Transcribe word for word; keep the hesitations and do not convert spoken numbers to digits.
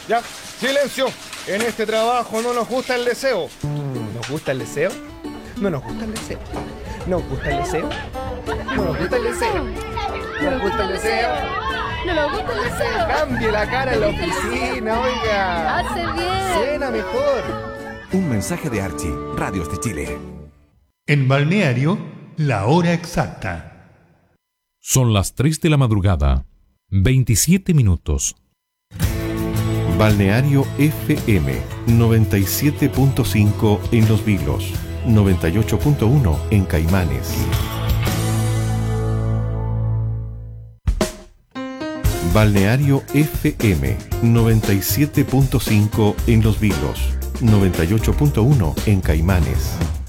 Ya, silencio. En este trabajo no nos gusta el deseo. ¿Nos gusta el deseo? No nos gusta el deseo. ¿Nos gusta el deseo? No nos gusta el deseo. ¿No nos gusta el deseo? No nos gusta el deseo. Cambie la cara en la oficina, oiga. Hace bien. Suena mejor. Un mensaje de Archie, Radios de Chile. En Balneario, la hora exacta. Son las tres de la madrugada, veintisiete minutos. Balneario F M noventa y siete punto cinco en Los Vilos, noventa y ocho punto uno en Caimanes. Balneario F M noventa y siete punto cinco en Los Vilos, noventa y ocho punto uno en Caimanes.